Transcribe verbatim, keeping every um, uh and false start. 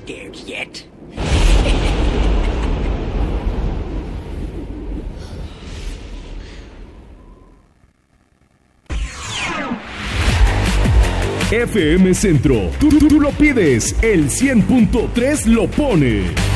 scared yet. F M Centro, tú, tú, tú lo pides, el cien punto tres lo pone.